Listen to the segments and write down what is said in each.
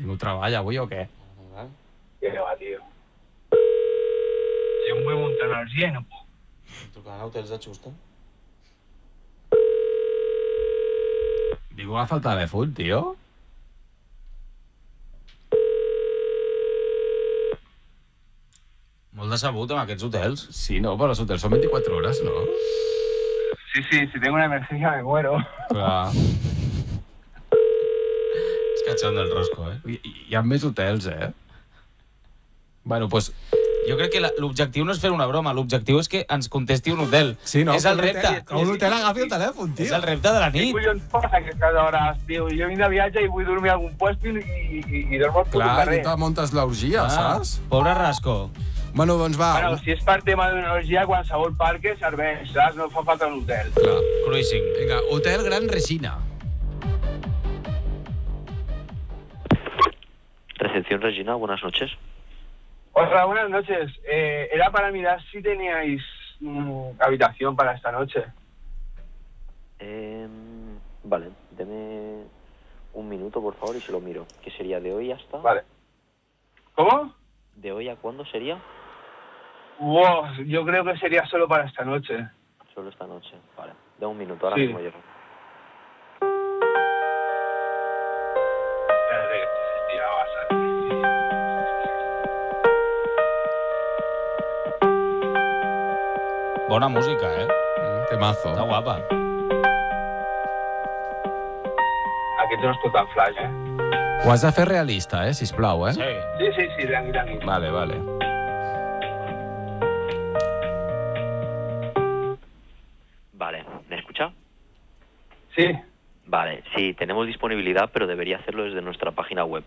Tinc un treball avui o què? Què va, tio? Si em vull muntar energia i no puc. Trucant a hotels de xusta. Diu, agafa el telèfon, tio. Molt decebut amb aquests hotels. Sí, no, però els hotels són 24 hores, no? Sí, si tengo una emergencia me muero. Clar. És catxon del Rosco, Hi ha més hotels, Bueno, doncs... Jo crec que l'objectiu no és fer una broma, l'objectiu és que ens contesti un hotel. Sí, no? És el repte. Que un hotel agafi el telèfon, tio. És el repte de la Què nit. collons passa aquestes hores, tio? Jo vinc de viatge i vull dormir a algun puesto i dormo al puto Clar, carrer. tu te muntes l'orgia, saps? Pobre Rasco. Bueno, doncs va. Bueno, si és per tema d'una orgia, qualsevol parc serveix, saps? No fa falta un hotel. Clar. Cruising. Vinga, Hotel Gran Regina. Recepción Regina, buenas noches. Hola, buenas noches. Era para mirar si teníais habitación para esta noche. Vale, deme un minuto, por favor, y se lo miro. ¿Qué sería de hoy hasta? Vale. ¿Cómo? ¿De hoy a cuándo sería? Wow, yo creo que sería solo para esta noche. Solo esta noche. Vale, dame un minuto, ahora Sí. mismo llego. Espérate que se tiraba a salir. Bona música, Temazo. Està guapa. Aquest no és tot en flash, Ho has de fer realista, sisplau, Sí. Sí, tranqui. Vale, vale. Vale, ¿me escucha? Sí. Vale, sí, tenemos disponibilidad, pero debería hacerlo desde nuestra página web.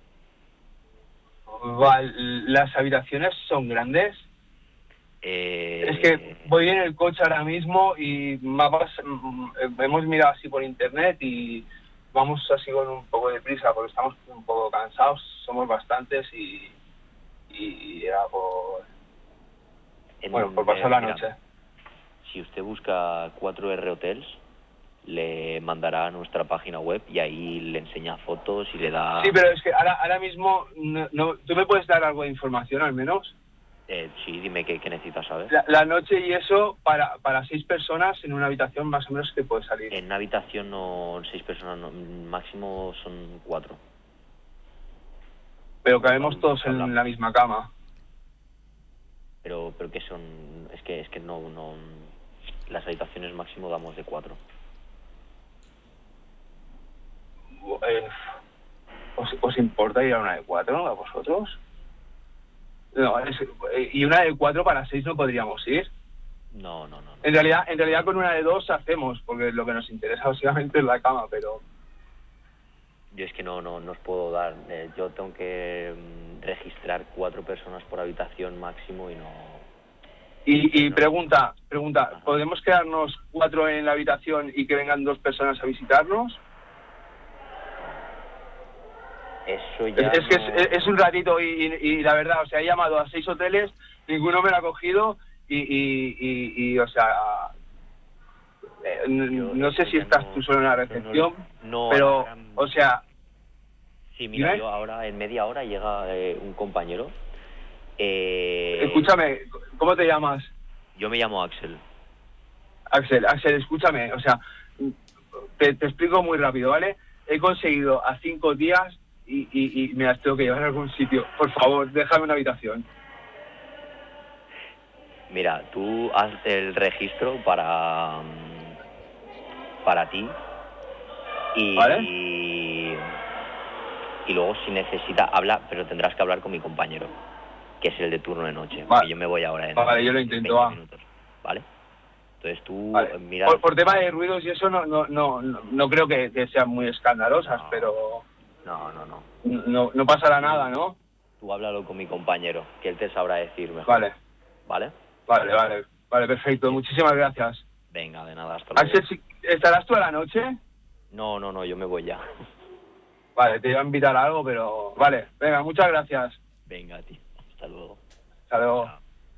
Vale, ¿las habitaciones son grandes? Es que voy en el coche ahora mismo y hemos mirado así por internet y vamos así con un poco de prisa porque estamos un poco cansados, somos bastantes y era por pasar la noche. Si usted busca 4R Hotels, le mandará a nuestra página web y ahí le enseña fotos y le da... Sí, pero es que ahora mismo, ¿tú me puedes dar algo de información al menos? Sí, dime qué necesitas saber. La noche y eso, para 6 personas en una habitación más o menos que puede salir. En una habitación no 6 personas, no, máximo son 4. Pero cabemos todos en la misma cama. Pero que son... Es que no... Las habitaciones máximo damos de 4. ¿Os importa ir a una de 4 a vosotros? No, y una de 4 para 6 no podríamos ir. No. En realidad con una de 2 hacemos, porque lo que nos interesa básicamente es la cama, pero... Yo es que no os puedo dar... yo tengo que registrar 4 personas por habitación máximo y no... Y pregunta, ¿podemos quedarnos 4 en la habitación y que vengan 2 personas a visitarnos? Eso ya Es que es un ratito y la verdad, o sea, he llamado a 6 hoteles, ninguno me lo ha cogido y o sea, no sé si estás tú solo en la recepción, pero, o sea... Sí, mira, ¿dime? yo ahora en media hora llega un compañero. Escúchame, ¿cómo te llamas? Yo me llamo Axel. Axel, escúchame, o sea, te explico muy rápido, ¿vale? He conseguido a 5 días y me las tengo que llevar a algún sitio. Por favor, déjame una habitación. Mira, tú haz el registro para ti y, ¿Vale? y luego si necesita habla, pero tendrás que hablar con mi compañero, que es el de turno de noche. Vale. Yo me voy ahora en Vale, yo lo intento, 20 va. minutos, ¿vale? Entonces tú Vale. mira... Por tema de ruidos y eso no creo que sean muy escandalosas, No. pero No. no pasará nada, ¿no? Tú háblalo con mi compañero, que él te sabrá decir mejor. Vale, ¿Vale? perfecto. Muchísimas gracias. Venga, de nada, hasta luego. Axel, ¿estarás tú a la noche? No, yo me voy ya. Vale, te iba a invitar a algo, pero... Vale, venga, muchas gracias. Venga, a ti. Hasta luego. Hasta luego.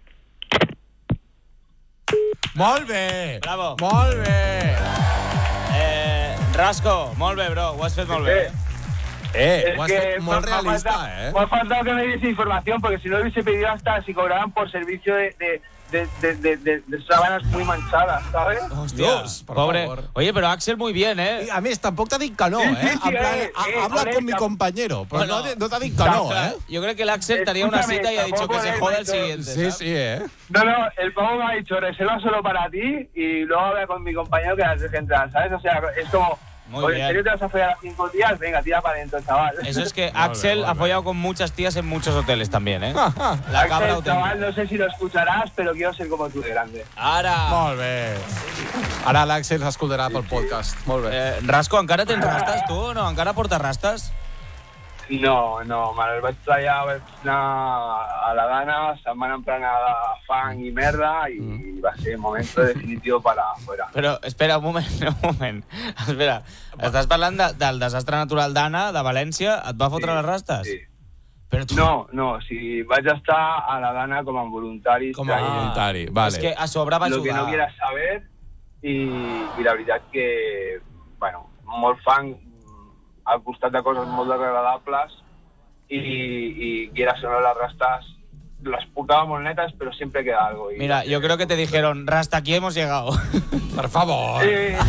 Molt bé! Bravo. Molt bé! Rasco, molt bé, bro. Ho has fet molt bé. Ho has fet molt realista, Me ha faltado que me diese información, porque si no hubiese pedido hasta si cobraban por servicio de sábanas muy manchadas, ¿sabes? Hòstia, Dios, por pobre. favor. Oye, pero Axel muy bien, ¿eh? A més, tampoc t'ha dit que no, Sí, eh? sí, En plan, habla joder, con mi compañero, però Bueno, no t'ha dit que no, eh? Yo creo que el Axel tenía una Escúchame, cita y ha dicho que se tampoco joda el es siguiente. Sí, ¿sabes? sí, eh? No, el pavo me ha dicho, reserva solo para ti y luego habla con mi compañero que las deje entrar, ¿sabes? O sea, es como, Muy oye, bien. ¿en serio te vas a follar a 5 días? Venga, tira para adentro, chaval. Eso es que Axel ha follado con muchas tías en muchos hoteles también, ¿eh? La cabra Axel, auténtica. chaval, no sé si lo escucharás, pero quiero ser como tú de grande. Ara! Molt bé. Ara l'Àxel s'escoltarà pel podcast. Molt bé. Rasco, encara tens rastes, tu, o no? Encara portes rastes? No, me les vaig tallar, vaig anar a la gana, se'm van emplenar de fang i merda i va ser el momento definitivo para afuera. Però, espera, un moment. Espera, estàs parlant del desastre natural d'Anna, de València? Et va fotre les rastes? Sí. Però tu... No, si vaig estar a la gana com a voluntari. Com a voluntari, vale. És que a sobre va Lo que ajudar. no quieras saber i la veritat que, bueno, molt fang al costat de coses molt desagradables y quieras o no las rastas, las portaba molt netas, pero siempre queda algo. Mira, yo creo que te dijeron, Rasta, aquí hemos llegado. Per favor.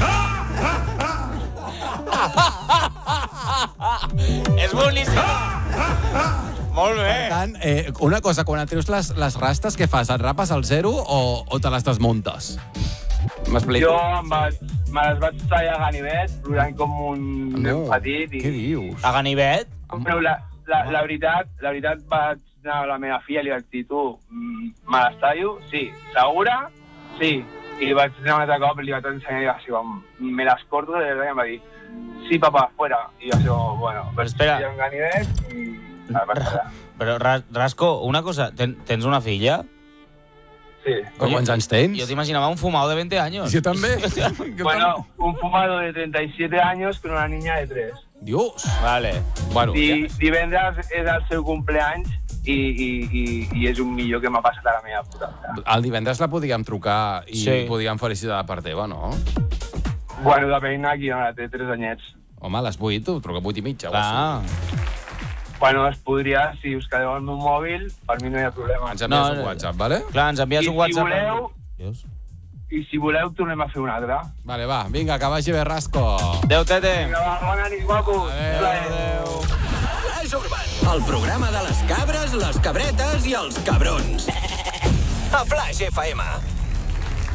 És boníssim. Molt bé. Per tant, una cosa, quan et treus les rastes, què fas? Et rapes al zero o te les desmuntes? M'explico? Jo me les vaig tallar a ganivet, plorant com un nen petit. Què dius? A ganivet? Però la veritat vaig anar a la meva filla i li vaig dir, tu, me les tallo? Sí. Segura? Sí. I vaig anar un altre cop i li vaig ensenyar i va ser, me les corto, de verdad, i em va dir, sí, papá, fuera. I jo, bueno, vaig tallar un ganivet i me vaig tallar. Però, Rasco, una cosa, tens una filla? Sí. Quants anys tens? Yo te imaginaba un fumado de 20 años. Jo també. Bueno, un fumado de 37 años con una niña de 3. Dios. Vale. Bueno, Divendres és el seu cumpleaños i és un millor que m'ha passat a la meva puta vida. el divendres la podíem trucar i Sí. podíem felicitar de part teva, no? Bueno, depèn aquí, no, té 3 anyets. Home, a les 8, truca 8 i mitja. Clar. Bueno, es podria, si us quedeu amb un mòbil, per mi no hi ha problema. Ens envies un WhatsApp, vale? Clar, ens envies un WhatsApp. I si voleu, tornem a fer un altre. Vale, va, vinga, que vagi bé, Rasco. Adéu, tete. Vinga, va, bona nit, guapos. Adéu. Flash Urban, el programa de les cabres, les cabretes i els cabrons. A Flash FM.